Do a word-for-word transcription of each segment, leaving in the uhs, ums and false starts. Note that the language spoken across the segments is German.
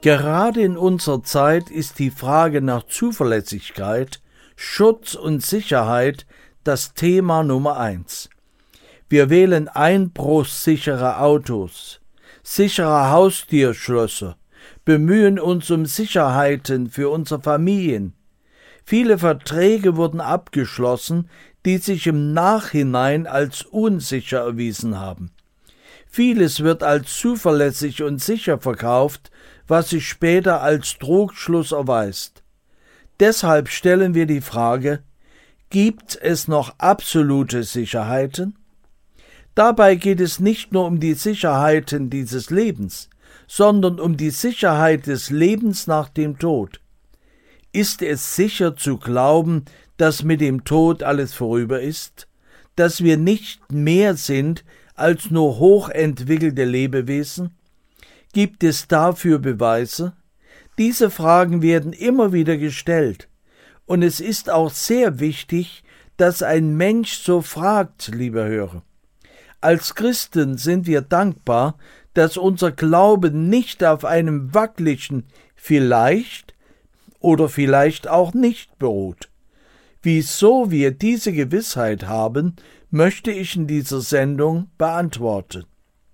Gerade in unserer Zeit ist die Frage nach Zuverlässigkeit, Schutz und Sicherheit das Thema Nummer eins. Wir wählen einbruchssichere Autos, sichere Haustürschlösser, bemühen uns um Sicherheiten für unsere Familien. Viele Verträge wurden abgeschlossen, die sich im Nachhinein als unsicher erwiesen haben. Vieles wird als zuverlässig und sicher verkauft, was sich später als Trugschluss erweist. Deshalb stellen wir die Frage: Gibt es noch absolute Sicherheiten? Dabei geht es nicht nur um die Sicherheiten dieses Lebens, sondern um die Sicherheit des Lebens nach dem Tod. Ist es sicher zu glauben, dass mit dem Tod alles vorüber ist, dass wir nicht mehr sind als nur hochentwickelte Lebewesen? Gibt es dafür Beweise? Diese Fragen werden immer wieder gestellt, und es ist auch sehr wichtig, dass ein Mensch so fragt, liebe Hörer. Als Christen sind wir dankbar, dass unser Glaube nicht auf einem wackeligen Vielleicht oder vielleicht auch nicht beruht. Wieso wir diese Gewissheit haben, möchte ich in dieser Sendung beantworten.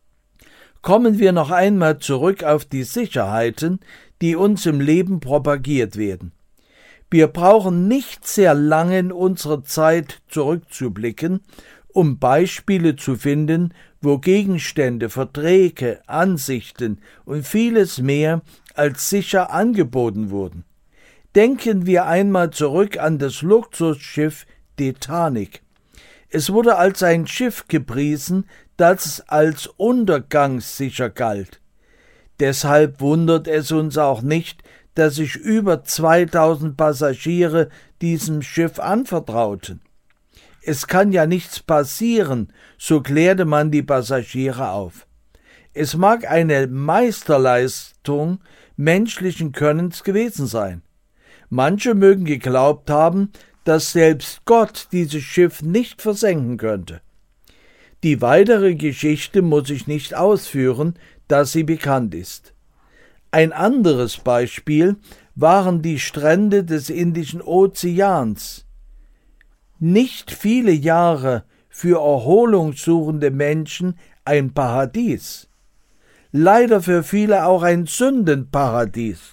Kommen wir noch einmal zurück auf die Sicherheiten, die uns im Leben propagiert werden. Wir brauchen nicht sehr lange in unserer Zeit zurückzublicken, um Beispiele zu finden, wo Gegenstände, Verträge, Ansichten und vieles mehr als sicher angeboten wurden. Denken wir einmal zurück an das Luxusschiff Titanic. Es wurde als ein Schiff gepriesen, das als untergangssicher galt. Deshalb wundert es uns auch nicht, dass sich über zweitausend Passagiere diesem Schiff anvertrauten. Es kann ja nichts passieren, so klärte man die Passagiere auf. Es mag eine Meisterleistung menschlichen Könnens gewesen sein. Manche mögen geglaubt haben, dass selbst Gott dieses Schiff nicht versenken könnte. Die weitere Geschichte muss ich nicht ausführen, da sie bekannt ist. Ein anderes Beispiel waren die Strände des Indischen Ozeans. Nicht viele Jahre für erholungssuchende Menschen ein Paradies. Leider für viele auch ein Sündenparadies.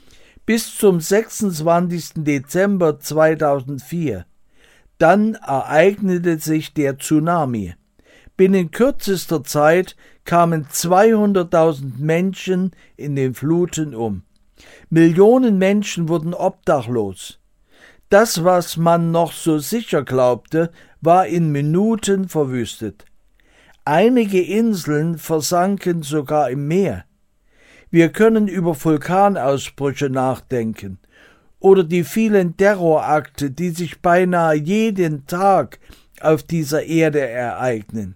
Bis zum sechsundzwanzigsten Dezember zweitausendvier. Dann ereignete sich der Tsunami. Binnen kürzester Zeit kamen zweihunderttausend Menschen in den Fluten um. Millionen Menschen wurden obdachlos. Das, was man noch so sicher glaubte, war in Minuten verwüstet. Einige Inseln versanken sogar im Meer. Wir können über Vulkanausbrüche nachdenken oder die vielen Terrorakte, die sich beinahe jeden Tag auf dieser Erde ereignen.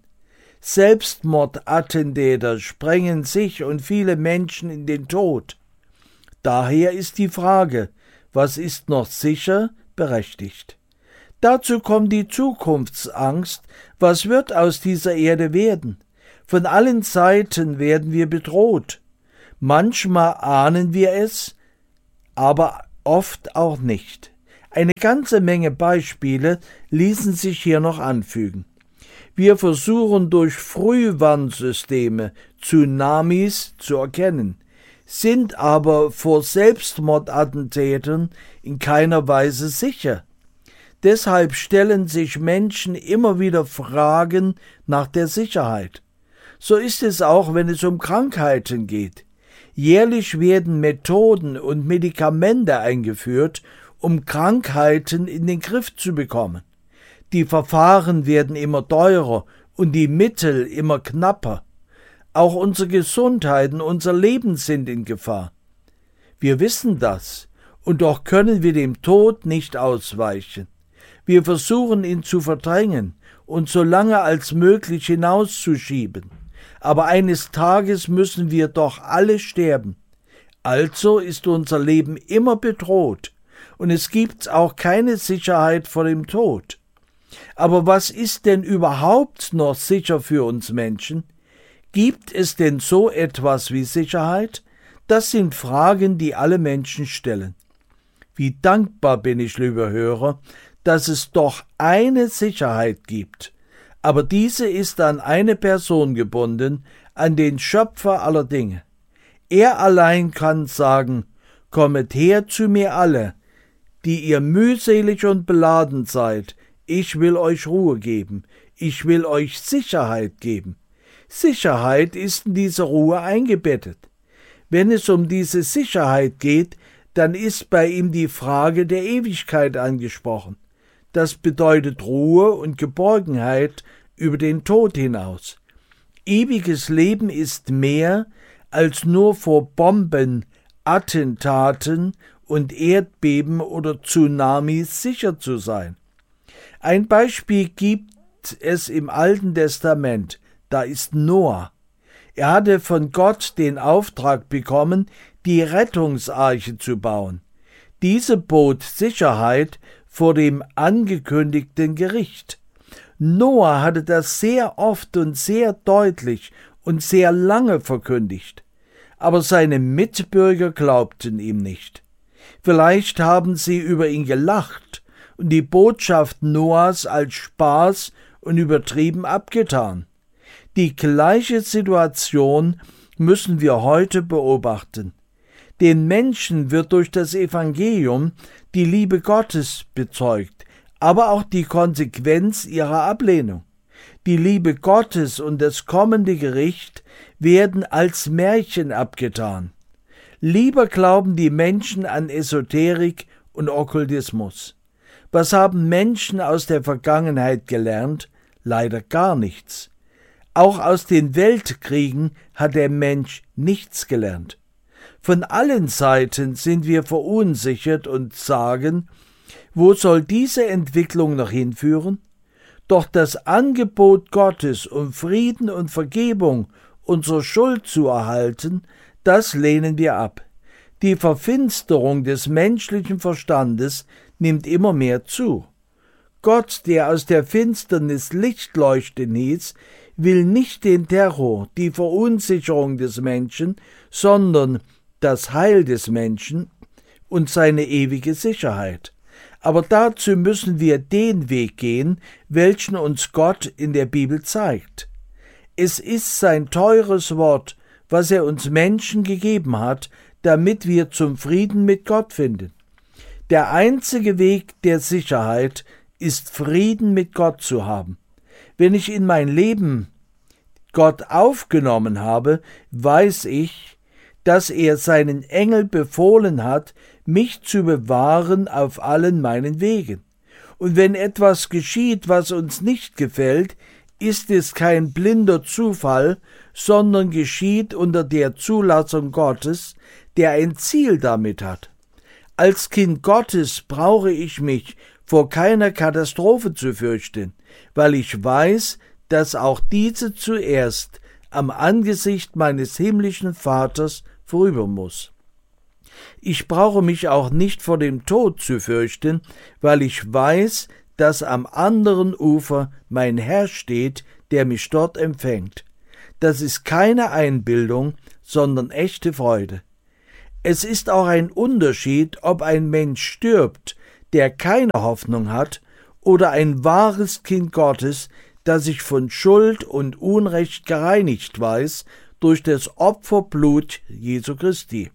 Selbstmordattentäter sprengen sich und viele Menschen in den Tod. Daher ist die Frage, was ist noch sicher, berechtigt. Dazu kommt die Zukunftsangst, was wird aus dieser Erde werden? Von allen Seiten werden wir bedroht. Manchmal ahnen wir es, aber oft auch nicht. Eine ganze Menge Beispiele ließen sich hier noch anfügen. Wir versuchen durch Frühwarnsysteme Tsunamis zu erkennen, sind aber vor Selbstmordattentätern in keiner Weise sicher. Deshalb stellen sich Menschen immer wieder Fragen nach der Sicherheit. So ist es auch, wenn es um Krankheiten geht. Jährlich werden Methoden und Medikamente eingeführt, um Krankheiten in den Griff zu bekommen. Die Verfahren werden immer teurer und die Mittel immer knapper. Auch unsere Gesundheit und unser Leben sind in Gefahr. Wir wissen das, und doch können wir dem Tod nicht ausweichen. Wir versuchen, ihn zu verdrängen und so lange als möglich hinauszuschieben. Aber eines Tages müssen wir doch alle sterben. Also ist unser Leben immer bedroht, und es gibt auch keine Sicherheit vor dem Tod. Aber was ist denn überhaupt noch sicher für uns Menschen? Gibt es denn so etwas wie Sicherheit? Das sind Fragen, die alle Menschen stellen. Wie dankbar bin ich, lieber Hörer, dass es doch eine Sicherheit gibt. Aber diese ist an eine Person gebunden, an den Schöpfer aller Dinge. Er allein kann sagen: Kommet her zu mir alle, die ihr mühselig und beladen seid, ich will euch Ruhe geben, ich will euch Sicherheit geben. Sicherheit ist in diese Ruhe eingebettet. Wenn es um diese Sicherheit geht, dann ist bei ihm die Frage der Ewigkeit angesprochen. Das bedeutet Ruhe und Geborgenheit über den Tod hinaus. Ewiges Leben ist mehr als nur vor Bomben, Attentaten und Erdbeben oder Tsunamis sicher zu sein. Ein Beispiel gibt es im Alten Testament, da ist Noah. Er hatte von Gott den Auftrag bekommen, die Rettungsarche zu bauen. Diese bot Sicherheit vor dem angekündigten Gericht. Noah hatte das sehr oft und sehr deutlich und sehr lange verkündigt, aber seine Mitbürger glaubten ihm nicht. Vielleicht haben sie über ihn gelacht und die Botschaft Noahs als Spaß und übertrieben abgetan. Die gleiche Situation müssen wir heute beobachten. Den Menschen wird durch das Evangelium die Liebe Gottes bezeugt, aber auch die Konsequenz ihrer Ablehnung. Die Liebe Gottes und das kommende Gericht werden als Märchen abgetan. Lieber glauben die Menschen an Esoterik und Okkultismus. Was haben Menschen aus der Vergangenheit gelernt? Leider gar nichts. Auch aus den Weltkriegen hat der Mensch nichts gelernt. Von allen Seiten sind wir verunsichert und sagen: Wo soll diese Entwicklung noch hinführen? Doch das Angebot Gottes, um Frieden und Vergebung unserer Schuld zu erhalten, das lehnen wir ab. Die Verfinsterung des menschlichen Verstandes nimmt immer mehr zu. Gott, der aus der Finsternis Licht leuchten hieß, will nicht den Terror, die Verunsicherung des Menschen, sondern das Heil des Menschen und seine ewige Sicherheit. Aber dazu müssen wir den Weg gehen, welchen uns Gott in der Bibel zeigt. Es ist sein teures Wort, was er uns Menschen gegeben hat, damit wir zum Frieden mit Gott finden. Der einzige Weg der Sicherheit ist, Frieden mit Gott zu haben. Wenn ich in mein Leben Gott aufgenommen habe, weiß ich, dass er seinen Engel befohlen hat, mich zu bewahren auf allen meinen Wegen. Und wenn etwas geschieht, was uns nicht gefällt, ist es kein blinder Zufall, sondern geschieht unter der Zulassung Gottes, der ein Ziel damit hat. Als Kind Gottes brauche ich mich vor keiner Katastrophe zu fürchten, weil ich weiß, dass auch diese zuerst am Angesicht meines himmlischen Vaters vorüber muss. Ich brauche mich auch nicht vor dem Tod zu fürchten, weil ich weiß, dass am anderen Ufer mein Herr steht, der mich dort empfängt. Das ist keine Einbildung, sondern echte Freude. Es ist auch ein Unterschied, ob ein Mensch stirbt, der keine Hoffnung hat, oder ein wahres Kind Gottes, das sich von Schuld und Unrecht gereinigt weiß durch das Opferblut Jesu Christi.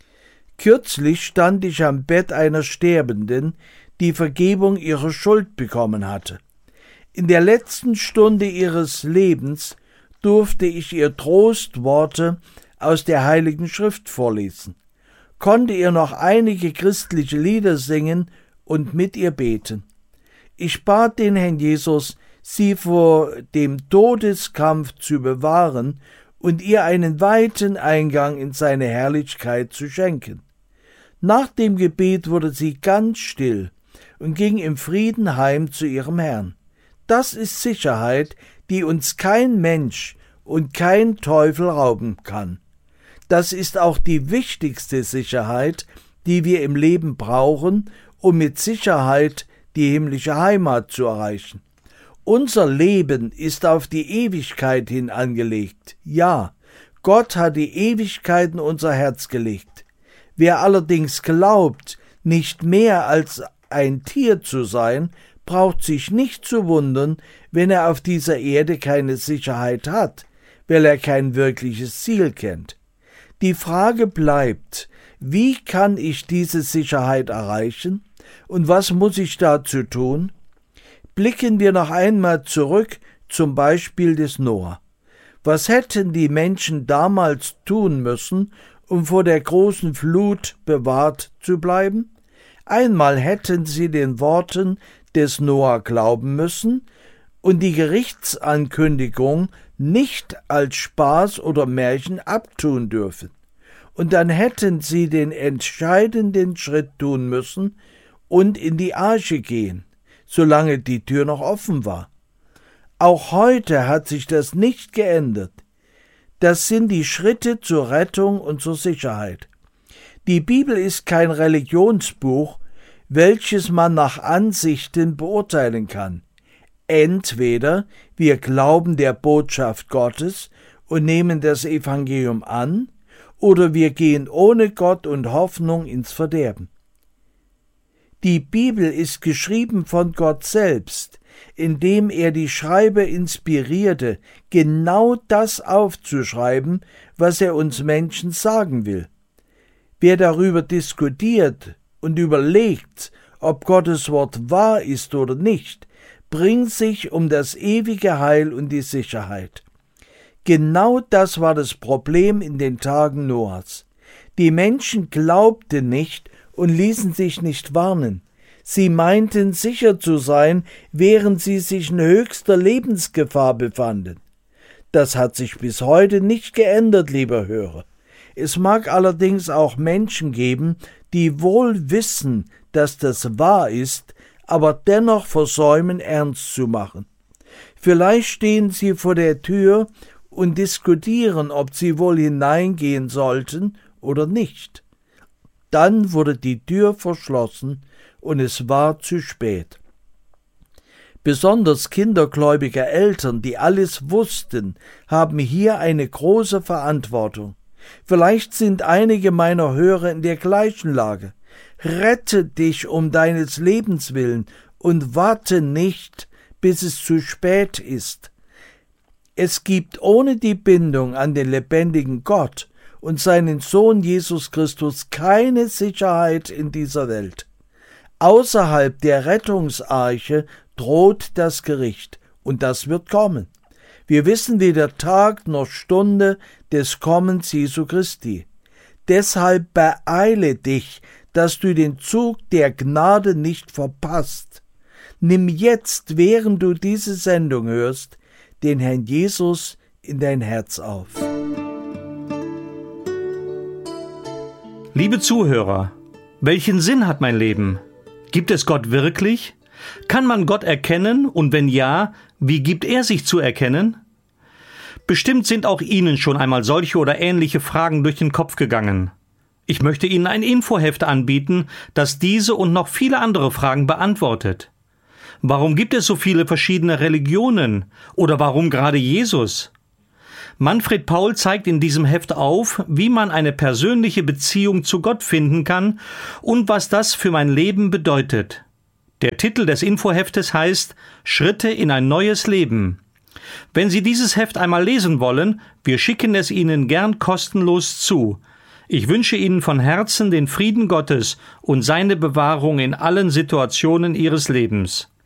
Kürzlich stand ich am Bett einer Sterbenden, die Vergebung ihrer Schuld bekommen hatte. In der letzten Stunde ihres Lebens durfte ich ihr Trostworte aus der Heiligen Schrift vorlesen, konnte ihr noch einige christliche Lieder singen und mit ihr beten. Ich bat den Herrn Jesus, sie vor dem Todeskampf zu bewahren und ihr einen weiten Eingang in seine Herrlichkeit zu schenken. Nach dem Gebet wurde sie ganz still und ging im Frieden heim zu ihrem Herrn. Das ist Sicherheit, die uns kein Mensch und kein Teufel rauben kann. Das ist auch die wichtigste Sicherheit, die wir im Leben brauchen, um mit Sicherheit die himmlische Heimat zu erreichen. Unser Leben ist auf die Ewigkeit hin angelegt. Ja, Gott hat die Ewigkeit in unser Herz gelegt. Wer allerdings glaubt, nicht mehr als ein Tier zu sein, braucht sich nicht zu wundern, wenn er auf dieser Erde keine Sicherheit hat, weil er kein wirkliches Ziel kennt. Die Frage bleibt, wie kann ich diese Sicherheit erreichen und was muss ich dazu tun? Blicken wir noch einmal zurück zum Beispiel des Noah. Was hätten die Menschen damals tun müssen, um vor der großen Flut bewahrt zu bleiben? Einmal hätten sie den Worten des Noah glauben müssen und die Gerichtsankündigung nicht als Spaß oder Märchen abtun dürfen. Und dann hätten sie den entscheidenden Schritt tun müssen und in die Arche gehen, solange die Tür noch offen war. Auch heute hat sich das nicht geändert. Das sind die Schritte zur Rettung und zur Sicherheit. Die Bibel ist kein Religionsbuch, welches man nach Ansichten beurteilen kann. Entweder wir glauben der Botschaft Gottes und nehmen das Evangelium an, oder wir gehen ohne Gott und Hoffnung ins Verderben. Die Bibel ist geschrieben von Gott selbst, indem er die Schreiber inspirierte, genau das aufzuschreiben, was er uns Menschen sagen will. Wer darüber diskutiert und überlegt, ob Gottes Wort wahr ist oder nicht, bringt sich um das ewige Heil und die Sicherheit. Genau das war das Problem in den Tagen Noahs. Die Menschen glaubten nicht und ließen sich nicht warnen. Sie meinten sicher zu sein, während sie sich in höchster Lebensgefahr befanden. Das hat sich bis heute nicht geändert, lieber Hörer. Es mag allerdings auch Menschen geben, die wohl wissen, dass das wahr ist, aber dennoch versäumen, ernst zu machen. Vielleicht stehen sie vor der Tür und diskutieren, ob sie wohl hineingehen sollten oder nicht. Dann wurde die Tür verschlossen und es war zu spät. Besonders kindergläubige Eltern, die alles wussten, haben hier eine große Verantwortung. Vielleicht sind einige meiner Hörer in der gleichen Lage. Rette dich um deines Lebens willen und warte nicht, bis es zu spät ist. Es gibt ohne die Bindung an den lebendigen Gott und seinen Sohn Jesus Christus keine Sicherheit in dieser Welt. Außerhalb der Rettungsarche droht das Gericht, und das wird kommen. Wir wissen weder Tag noch Stunde des Kommens Jesu Christi. Deshalb beeile dich, dass du den Zug der Gnade nicht verpasst. Nimm jetzt, während du diese Sendung hörst, den Herrn Jesus in dein Herz auf. Liebe Zuhörer, welchen Sinn hat mein Leben? Gibt es Gott wirklich? Kann man Gott erkennen und wenn ja, wie gibt er sich zu erkennen? Bestimmt sind auch Ihnen schon einmal solche oder ähnliche Fragen durch den Kopf gegangen. Ich möchte Ihnen ein Infoheft anbieten, das diese und noch viele andere Fragen beantwortet. Warum gibt es so viele verschiedene Religionen? Oder warum gerade Jesus? Manfred Paul zeigt in diesem Heft auf, wie man eine persönliche Beziehung zu Gott finden kann und was das für mein Leben bedeutet. Der Titel des Infoheftes heißt »Schritte in ein neues Leben«. Wenn Sie dieses Heft einmal lesen wollen, wir schicken es Ihnen gern kostenlos zu. Ich wünsche Ihnen von Herzen den Frieden Gottes und seine Bewahrung in allen Situationen Ihres Lebens.